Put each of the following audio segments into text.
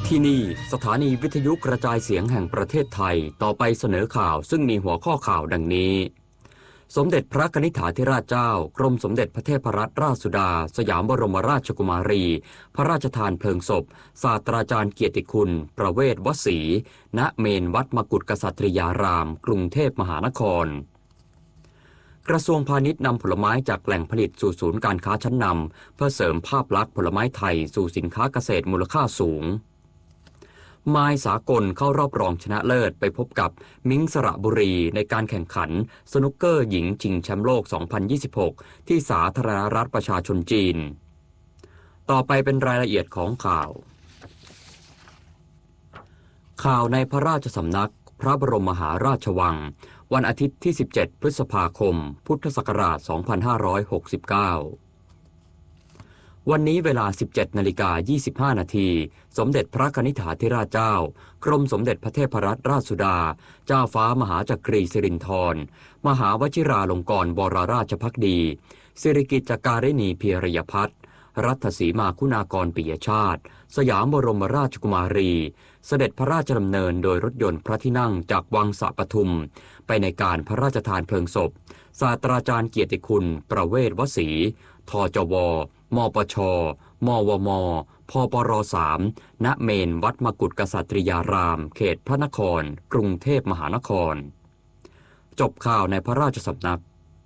ที่นี่สถานีวิทยุกระจายเสียงแห่งประเทศไทยต่อไปเสนอข่าวซึ่งมีหัวข้อข่าวดังนี้สมเด็จพระนิธิฐาธิราชเจ้ากรมสมเด็จพระเทพรัตนราชสุดาสยามบรมราชกุมารีพระราชทานเพลิงศพศาสตราจารย์เกียรติคุณประเวศวสีณเมนวัดมกุฏกษัตริยารามกรุงเทพมหานครกระทรวงพาณิชย์นำผลไม้จากแหล่งผลิตสู่ศูนย์การค้าชั้นนำเพื่อเสริมภาพลักษณ์ผลไม้ไทยสู่สินค้าเกษตรมูลค่าสูงมายสากลเข้ารอบรองชนะเลิศไปพบกับมิ้งสระบุรีในการแข่งขันสนุกเกอร์หญิงชิงแชมป์โลก 2026 ที่สาธารณรัฐประชาชนจีนต่อไปเป็นรายละเอียดของข่าวในพระราชสำนักพระบรมมหาราชวังวันอาทิตย์ที่ 17 พฤษภาคม พุทธศักราช 2569 วันนี้เวลา 17:25 น.สมเด็จพระนิธิฐาธิราชเจ้ากรมสมเด็จพระเทพรัตนราชสุดาเจ้าฟ้ามหาจักรีสิรินธรมหาวชิราลงกรณ์บรราชภักดีสิริกิติ์การิณีเพียรยพัฒน์รัตสีมาคุณากรปิยชาติสยามบรมราชกุมารีเสด็จพระราชดำเนินโดยรถยนต์พระที่นั่งจากวังสะปทุมไปในการพระราชทานเพลิงศพศาสตราจารย์เกียรติคุณประเวศวสีทจวมปชมวมพปร3ณเมนวัดมกุฏกษัตริยารามเขตพระนครกรุงเทพมหานครจบข่าวในพระราชสำนัก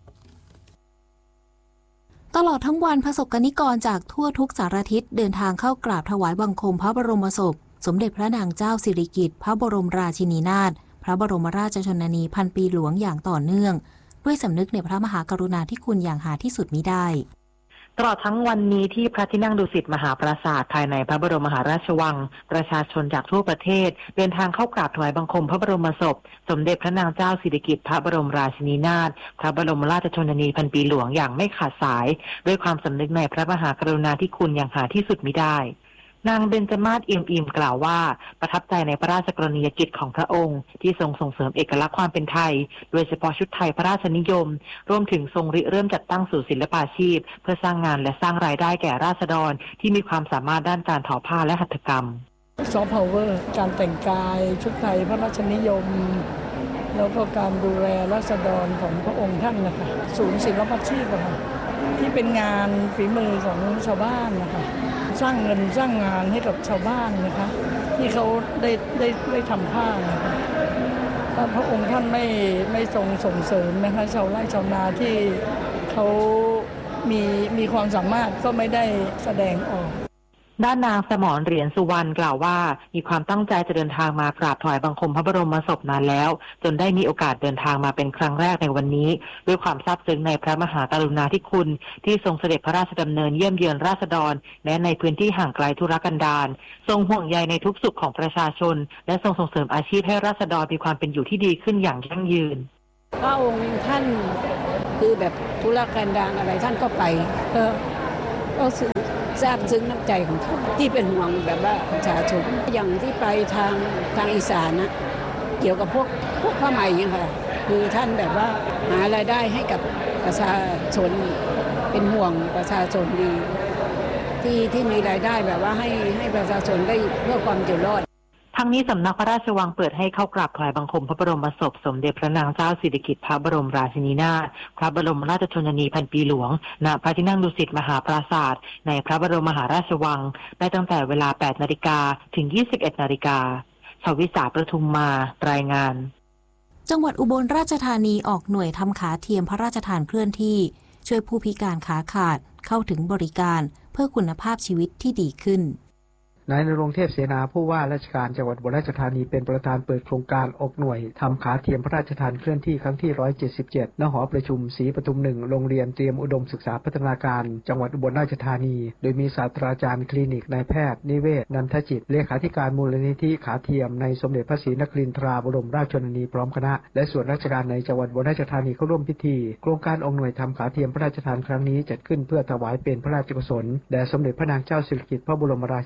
ตลอดทั้งวันประสบกนิกรจากทั่วทุกสารทิศเดินทางเข้ากราบถวายบังคมพระบรมศพสมเด็จพระนางเจ้าสิริกิติ์พระบรมราชินีนาถพระบรมราชชนนีพันปีหลวงอย่างต่อเนื่องด้วยสำนึกในพระมหากรุณาธิคุณอย่างหาที่สุดมิได้ตลอดทั้งวันนี้ที่พระที่นั่งดุสิตมหาปราสาทภายในพระบรมมหาราชวังประชาชนจากทั่วประเทศเดินทางเข้ากราบถวายบังคมพระบรมศพสมเด็จพระนางเจ้าสิริกิติ์พระบรมราชินีนาถพระบรมราชชนนีพันปีหลวงอย่างไม่ขาดสายด้วยความสำนึกในพระมหากรุณาธิคุณอย่างหาที่สุดมิได้นางเบญจมาศเอี่ยมอิ่มกล่าวว่าประทับใจในพระราชกรณียกิจของพระองค์ที่ทรงส่งเสริมเอกลักษณ์ความเป็นไทยโดยเฉพาะชุดไทยพระราชนิยมรวมถึงทรงริเริ่มจัดตั้งศูนย์ศิลปาชีพเพื่อสร้างงานและสร้างรายได้แก่ราษฎรที่มีความสามารถด้านการทอผ้าและหัตถกรรมซอฟต์พาวเวอร์การแต่งกายชุดไทยพระราชนิยมแล้วก็การดูแลราษฎรของพระองค์ท่านนะคะศูนย์ศิลปาชีพนะคะที่เป็นงานฝีมือของชาวบ้านนะคะสร้างเงินสร้างงานให้กับชาวบ้านนะคะที่เขาได้ทำผ้านะคะพระองค์ท่านไม่ส่งเสริมนะคะชาวไร่ชาวนาที่เขามีความสามารถก็ไม่ได้แสดงออกด้านนางสมรเหรียญสุวรรณกล่าวว่ามีความตั้งใจจะเดินทางมากราบถวายบังคมพระบรมศพนานแล้วจนได้มีโอกาสเดินทางมาเป็นครั้งแรกในวันนี้ด้วยความซาบซึ้งในพระมหากรุณาธิคุณที่ทรงเสด็จพระราชดำเนินเยี่ยมเยือนราษฎรแม้ในพื้นที่ห่างไกลทุรกันดารทรงห่วงใยในทุกสุขของประชาชนและทรงส่งเสริมอาชีพให้ราษฎรมีความเป็นอยู่ที่ดีขึ้นอย่างยั่งยืนพระองค์ท่านคือแบบทุรกันดารอะไรท่านก็ไปก็ทราบซึ้งน้ำใจของท่านที่เป็นห่วงแบบว่าประชาชนอย่างที่ไปทางอีสานนะเกี่ยวกับพวกผ้าไหมอย่างค่ะคือท่านแบบว่าหารายได้ให้กับประชาชนเป็นห่วงประชาชนดีที่มีรายได้แบบว่าให้ประชาชนได้เพื่อความอยู่รอดทั้งนี้สำนักพระราชวังเปิดให้เข้ากราบถวายบังคมพระบรมศพสมเด็จพระนางเจ้าสิริกิติ์พระบรมราชินีนาถพระบรมราชชนนีพันปีหลวงณพระที่นั่งดุสิตมหาปราสาทในพระบรมมหาราชวังได้ตั้งแต่เวลา 8:00 น.ถึง 21:00 น.ชวิสาประทุมมารายงานจังหวัดอุบลราชธานีออกหน่วยทำขาเทียมพระราชทานเคลื่อนที่ช่วยผู้พิการขาขาดเข้าถึงบริการเพื่อคุณภาพชีวิตที่ดีขึ้นนายณรงค์เทพเสนาผู้ว่าราชการจังหวัดอุบลราชธานีเป็นประธานเปิดโครงการออกหน่วยทำขาเทียมพระราชทานเคลื่อนที่ครั้งที่177ณหอประชุมศรีปทุม1โรงเรียนเตรียมอุดมศึกษาพัฒนาการจังหวัดอุบลราชธานีโดยมีศาสตราจารย์คลินิกนายแพทย์นิเวศนันทจิตเลขาธิการมูลนิธิขาเทียมในสมเด็จพระศรีนครินทราบรมราชชนนีพร้อมคณะและส่วนราชการในจังหวัดอุบลราชธานีเข้าร่วมพิธีโครงการออกหน่วยทำขาเทียมพระราชทานครั้งนี้จัดขึ้นเพื่อถวายเป็นพระราชกุศลแด่สมเด็จพระนางเจ้าสิริกิติ์พระบรมราชินีนา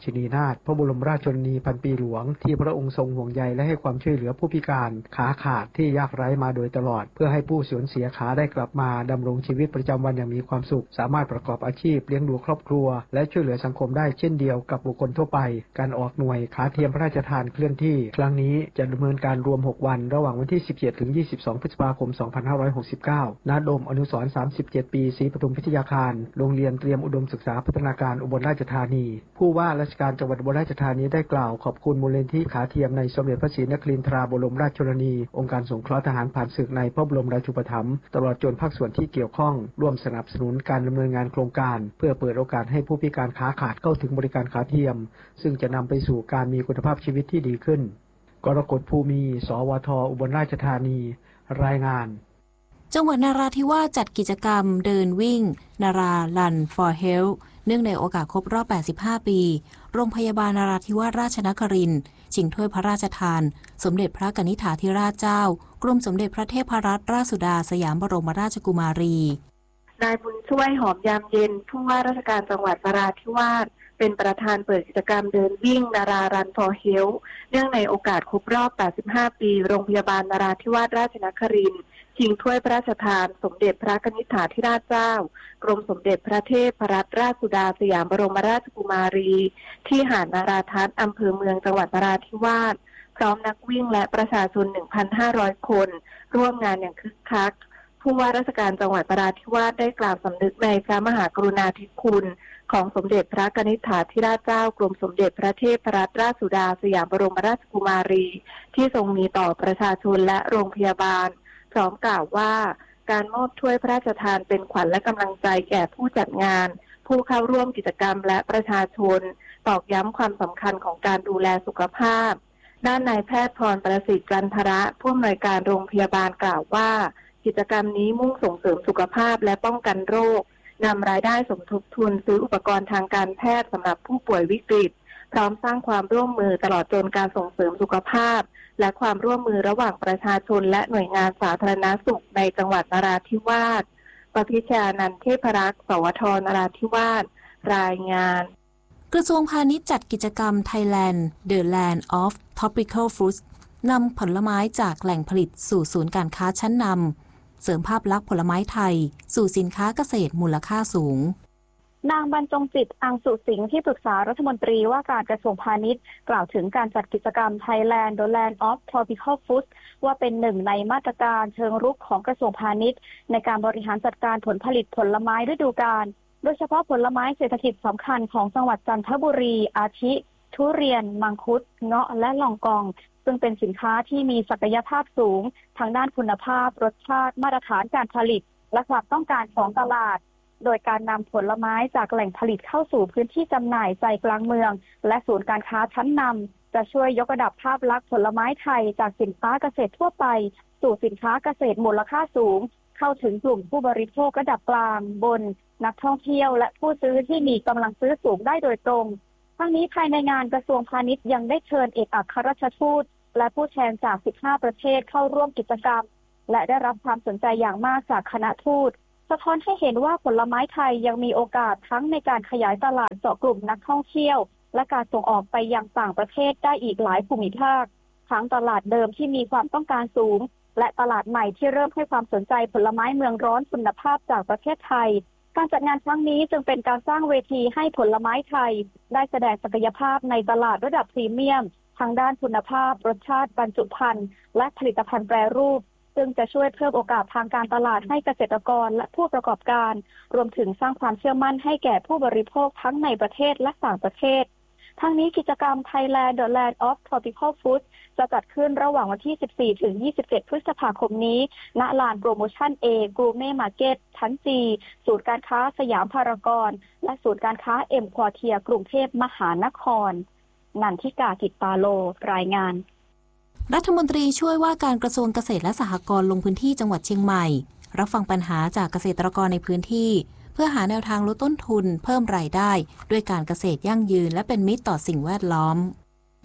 ถพระบรมราชชนนีพันปีหลวงที่พระองค์ทรงห่วงใยและให้ความช่วยเหลือผู้พิการขาขาดที่ยากไร้มาโดยตลอดเพื่อให้ผู้สูญเสียขาได้กลับมาดำรงชีวิตประจำวันอย่างมีความสุขสามารถประกอบอาชีพเลี้ยงดูครอบครัวและช่วยเหลือสังคมได้เช่นเดียวกับบุคคลทั่วไปการออกหน่วยขาเทียมพระราชทานเคลื่อนที่ครั้งนี้จะดำเนินการรวม6วันระหว่างวันที่17ถึง22พฤษภาคม2569ณโดมอนุสรณ์37ปีศรีปทุมพิทยาคารโรงเรียนเตรียมอุดมศึกษาพัฒนาการอุบลราชธานีผู้ว่าราชการจังหวัดอุบลราชธานีได้กล่าวขอบคุณมูลนิธิขาเทียมในสมเด็จพระศรีนครินทราบรมราชชนนีองค์การสงเคราะห์ทหารผ่านศึกในพระบรมราชูปถัมภ์ตลอดจนภาคส่วนที่เกี่ยวข้องร่วมสนับสนุนการดำเนินงานโครงการเพื่อเปิดโอกาสให้ผู้พิการขาขาดเข้าถึงบริการขาเทียมซึ่งจะนำไปสู่การมีคุณภาพชีวิตที่ดีขึ้นกรกฎภูมิสวทอุบลราชธานีรายงานจังหวัดนราธิวาสจัดกิจกรรมเดินวิ่งนารา Run for Health เนื่องในโอกาสครบรอบ85ปีโรงพยาบาลนราธิวาสราชนครินทร์ชิงถ้วยพระราชทานสมเด็จพระกนิษฐาธิราชเจ้ากรมสมเด็จพระเทพรัตนราชสุดาสยามบรมราชกุมารีนายบุญช่วยหอมยามเย็นผู้ว่าราชการจังหวัดนราธิวาสเป็นประธานเปิดกิจกรรมเดินวิ่งนารา Run for Health เนื่องในโอกาสครบรอบ85ปีโรงพยาบาลนราธิวาสราชนครินทร์ชิงถ้วยพระราชทานสมเด็จพระกนิษฐาธิราชเจ้ากรมสมเด็จพระเทพรัตนราชสุดาสยามบรมราชกุมารีที่หาดนาราทัศน์อำเภอเมืองจังหวัดนราธิวาสพร้อมนักวิ่งและประชาชน 1,500 คนร่วมงานอย่างคึกคักผู้ว่าราชการจังหวัดนราธิวาสได้กล่าวสำนึกในพระมหากรุณาธิคุณของสมเด็จพระกนิษฐาธิราชเจ้ากรมสมเด็จพระเทพรัตนราชสุดาสยามบรมราชกุมารีที่ทรงมีต่อประชาชนและโรงพยาบาลพร้อมกล่าวว่าการมอบถ้วยพระราชทานเป็นขวัญและกำลังใจแก่ผู้จัดงานผู้เข้าร่วมกิจกรรมและประชาชนตอกย้ำความสำคัญของการดูแลสุขภาพด้านนายแพทย์พรประสิทธิ์จันทระผู้อำนวยการโรงพยาบาลกล่าวว่ากิจกรรมนี้มุ่งส่งเสริมสุขภาพและป้องกันโรคนำรายได้สมทบทุนซื้ออุปกรณ์ทางการแพทย์สำหรับผู้ป่วยวิกฤตพร้อมสร้างความร่วมมือตลอดจนการส่งเสริมสุขภาพและความร่วมมือระหว่างประชาชนและหน่วยงานสาธารณสุขในจังหวัดนราธิวาสปภิชานันท์เทพรักษ์สวทนราธิวาสรายงานกระทรวงพาณิชย์จัดกิจกรรม Thailand The Land of Tropical Fruits นำผลไม้จากแหล่งผลิตสู่ศูนย์การค้าชั้นนำเสริมภาพลักษณ์ผลไม้ไทยสู่สินค้าเกษตรมูลค่าสูงนางบรรจงจิตอังสุสิงห์ที่ปรึกษารัฐมนตรีว่าการกระทรวงพาณิชย์กล่าวถึงการจัดกิจกรรม Thailand The Land of Tropical Fruits ว่าเป็นหนึ่งในมาตรการเชิงรุกของกระทรวงพาณิชย์ในการบริหารจัดการผลผลิตผลไม้ฤดูกาลโดยเฉพาะผลไม้เศรษฐกิจสำคัญของจังหวัดจันทบุรีอาทิทุเรียนมังคุดเงาะและลองกองซึ่งเป็นสินค้าที่มีศักยภาพสูงทางด้านคุณภาพรสชาติมาตรฐานการผลิตและความต้องการของตลาดโดยการนำผลไม้จากแหล่งผลิตเข้าสู่พื้นที่จำหน่ายใจกลางเมืองและศูนย์การค้าชั้นนำจะช่วยยกระดับภาพลักษณ์ผลไม้ไทยจากสินค้าเกษตรทั่วไปสู่สินค้าเกษตรมูลค่าสูงเข้าถึงกลุ่มผู้บริโภคระดับกลางบนนักท่องเที่ยวและผู้ซื้อที่มีกำลังซื้อสูงได้โดยตรงทั้งนี้ภายในงานกระทรวงพาณิชย์ยังได้เชิญเอกอัครราชทูตและผู้แทนจาก15ประเทศเข้าร่วมกิจกรรมและได้รับความสนใจอย่างมากจากคณะทูตสะท้อนให้เห็นว่าผลไม้ไทยยังมีโอกาสทั้งในการขยายตลาดเจาะกลุ่มนักท่องเที่ยวและการส่งออกไปยังต่างประเทศได้อีกหลายภูมิภาคทั้งตลาดเดิมที่มีความต้องการสูงและตลาดใหม่ที่เริ่มให้ความสนใจผลไม้เมืองร้อนคุณภาพจากประเทศไทยการจัดงานครั้งนี้จึงเป็นการสร้างเวทีให้ผลไม้ไทยได้แสดงศักยภาพในตลาดระดับพรีเมียมทางด้านคุณภาพรสชาติบรรจุภัณฑ์และผลิตภัณฑ์แปรรูปซึ่งจะช่วยเพิ่มโอกาสทางการตลาดให้เกษตรกรและผู้ประกอบการรวมถึงสร้างความเชื่อมั่นให้แก่ผู้บริโภคทั้งในประเทศและต่างประเทศทั้งนี้กิจกรรม Thailand The Land of Tropical Fruits จะจัดขึ้นระหว่างวันที่ 14 ถึง 27 พฤษภาคมนี้ณลานโปรโมชั่น A กรูเม่มาร์เก็ตชั้น G ศูนย์การค้าสยามพารากอนและศูนย์การค้าเอ็มควอเทียกรุงเทพมหานครนันทิกากิตตาโลรายงานรัฐมนตรีช่วยว่าการกระทรวงเกษตรและสหกรณ์ลงพื้นที่จังหวัดเชียงใหม่รับฟังปัญหาจากเกษตรกรในพื้นที่เพื่อหาแนวทางลดต้นทุนเพิ่มรายได้ด้วยการเกษตรยั่งยืนและเป็นมิตรต่อสิ่งแวดล้อม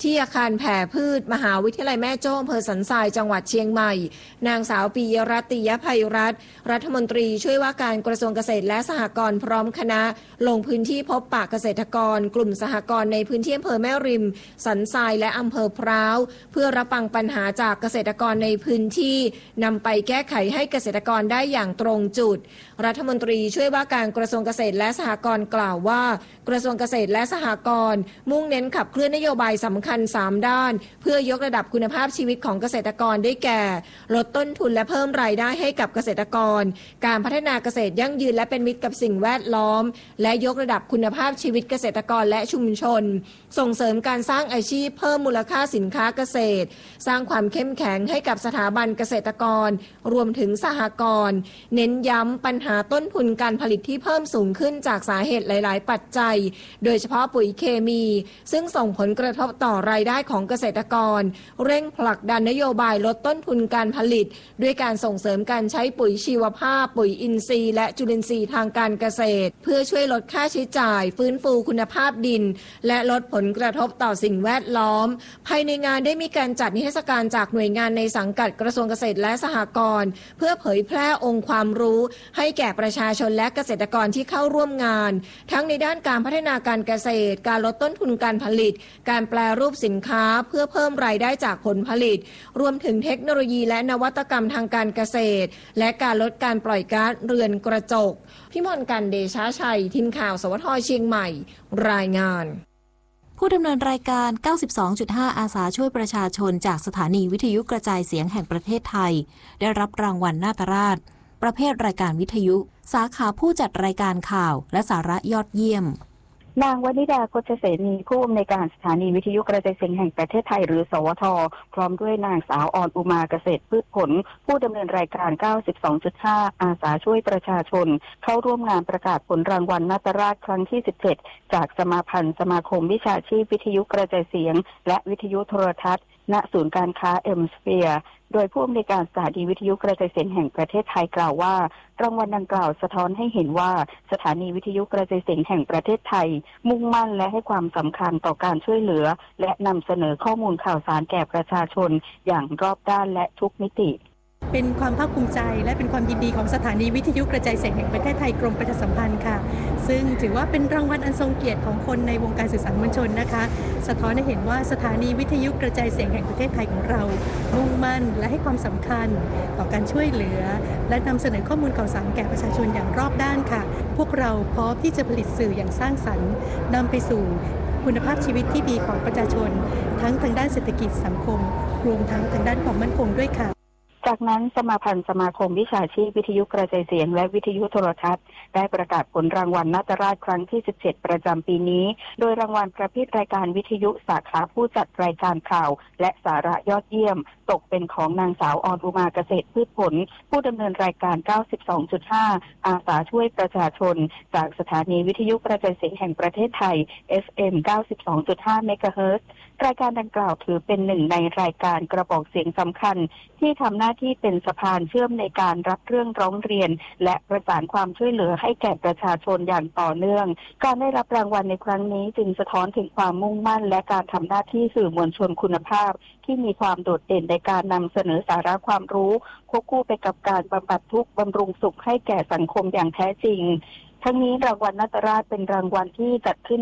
ที่อาคารแผ่พืชมหาวิทยาลัยแม่โจ้อำเภอสันทรายจังหวัดเชียงใหม่นางสาวปิยรัตน์ ติยภัยรัตน์รัฐมนตรีช่วยว่าการกระทรวงเกษตรและสหกรณ์พร้อมคณะลงพื้นที่พบปะเกษตรกรกลุ่มสหกรณ์ในพื้นที่อำเภอแม่ริมสันทรายและอำเภอพร้าวเพื่อรับฟังปัญหาจากเกษตรกรในพื้นที่นำไปแก้ไขให้เกษตรกรได้อย่างตรงจุดรัฐมนตรีช่วยว่าการกระทรวงเกษตรและสหกรณ์กล่าวว่ากระทรวงเกษตรและสหกรณ์มุ่งเน้นขับเคลื่อนนโยบายสำคัญ3ด้านเพื่อยกระดับคุณภาพชีวิตของเกษตรกรได้แก่ลดต้นทุนและเพิ่มรายได้ให้กับเกษตรกรการพัฒนาเกษตรยั่งยืนและเป็นมิตรกับสิ่งแวดล้อมและยกระดับคุณภาพชีวิตเกษตรกรและชุมชนส่งเสริมการสร้างอาชีพเพิ่มมูลค่าสินค้าเกษตรสร้างความเข้มแข็งให้กับสถาบันเกษตรกรรวมถึงสหกรณ์เน้นย้ำปัญหาต้นทุนการผลิตที่เพิ่มสูงขึ้นจากสาเหตุหลายๆปัจจัยโดยเฉพาะปุ๋ยเคมีซึ่งส่งผลกระทบต่อรายได้ของเกษตรกรเร่งผลักดันนโยบายลดต้นทุนการผลิตด้วยการส่งเสริมการใช้ปุ๋ยชีวภาพปุ๋ยอินทรีย์และจุลินทรีย์ทางการเกษตรเพื่อช่วยลดค่าใช้จ่ายฟื้นฟูคุณภาพดินและลดผลกระทบต่อสิ่งแวดล้อมภายในงานได้มีการจัดนิทรรศการจากหน่วยงานในสังกัดกระทรวงเกษตรและสหกรณ์เพื่อเผยแพร่องค์ความรู้ให้แก่ประชาชนและเกษตรกรที่เข้าร่วมงานทั้งในด้านการพัฒนาการเกษตรการลดต้นทุนการผลิตการแปรรูปสินค้าเพื่อเพิ่มรายได้จากผลผลิตรวมถึงเทคโนโลยีและนวัตกรรมทางการเกษตรและการลดการปล่อยก๊าซเรือนกระจกพิมลกันเดชาชัยทีมข่าวสวท.เชียงใหม่รายงานผู้ดำเนินรายการ 92.5 อาสาช่วยประชาชนจากสถานีวิทยุกระจายเสียงแห่งประเทศไทยได้รับรางวัลนาตราชประเภทรายการวิทยุสาขาผู้จัดรายการข่าวและสาระยอดเยี่ยมนางวนิดา โคชเสนีผู้อำนวยการสถานีวิทยุกระจายเสียงแห่งประเทศไทยหรือสวท.พร้อมด้วยนางสาวออนอุมาเกษตรพืชผลผู้ดำเนินรายการ 92.5 อาสาช่วยประชาชนเข้าร่วมงานประกาศผลรางวัลนาตราชครั้งที่ 17 จากสมาพันธ์สมาคมวิชาชีพวิทยุกระจายเสียงและวิทยุโทรทัศน์ณศูนย์การค้าเอ็มสเฟียร์โดยผู้อำนวยการสถานีวิทยุกระจายเสียงแห่งประเทศไทยกล่าวว่ารางวัลดังกล่าวสะท้อนให้เห็นว่าสถานีวิทยุกระจายเสียงแห่งประเทศไทยมุ่งมั่นและให้ความสำคัญต่อการช่วยเหลือและนำเสนอข้อมูลข่าวสารแก่ประชาชนอย่างรอบด้านและทุกมิติเป็นความภาคภูมิใจและเป็นความยินดีของสถานีวิทยุกระจายเสียงแห่งประเทศไทยกรมประชาสัมพันธ์ค่ะซึ่งถือว่าเป็นรางวัลอันทรงเกียรติของคนในวงการสื่อสารมวลชนนะคะสะท้อนให้เห็นว่าสถานีวิทยุกระจายเสียงแห่งประเทศไทยของเรามุ่งมั่นและให้ความสำคัญต่อการช่วยเหลือและนำเสนอข้อมูลข่าวสารแก่ประชาชนอย่างรอบด้านค่ะพวกเราพร้อมที่จะผลิตสื่ออย่างสร้างสรรค์นำไปสู่คุณภาพชีวิตที่ดีของประชาชนทั้งทางด้านเศรษฐกิจสังคมรวมทั้งทางด้านความมั่นคงด้วยค่ะจากนั้นสมาพันธ์สมาคมวิชาชีพวิทยุกระจายเสียงและวิทยุโทรทัศน์ได้ประกาศผลรางวัลนาตราชครั้งที่ 17 ประจำปีนี้โดยรางวัลประเภทรายการวิทยุสาขาผู้จัดรายการข่าวและสาระยอดเยี่ยมตกเป็นของนางสาวออนอุมาเกษตรพืชผลผู้ดำเนินรายการ 92.5 อาสาช่วยประชาชนจากสถานีวิทยุกระจายเสียงแห่งประเทศไทย FM 92.5 เมกะเฮิรตซ์รายการดังกล่าวถือเป็นหนึ่งในรายการกระบอกเสียงสำคัญที่ทำหน้าที่เป็นสะพานเชื่อมในการรับเรื่องร้องเรียนและประสานความช่วยเหลือให้แก่ประชาชนอย่างต่อเนื่องการได้รับรางวัลในครั้งนี้จึงสะท้อนถึงความมุ่งมั่นและการทำหน้าที่สื่อมวลชนคุณภาพที่มีความโดดเด่นในการนำเสนอสาระความรู้ควบคู่ไปกับการบำบัดทุกข์บำรุงสุขให้แก่สังคมอย่างแท้จริงทั้งนี้รางวัลนาตราชเป็นรางวัลที่จัดขึ้น